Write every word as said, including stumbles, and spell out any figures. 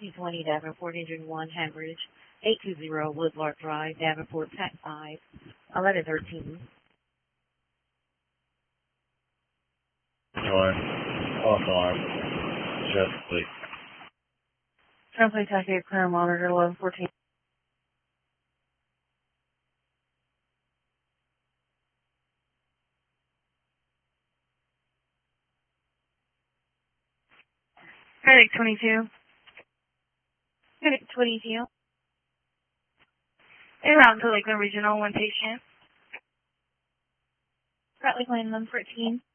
two twenty Davenport, engine one, Hambridge, eight two zero Woodlark Drive, Davenport, Pack five, eleven thirteen. Join. Off arm. Chesapeake. Translate taxi, clear monitor, eleven fourteen. Medic twenty-two. Medic twenty-two. En route to Lakeland Regional, one patient. Currently claim one fourteen.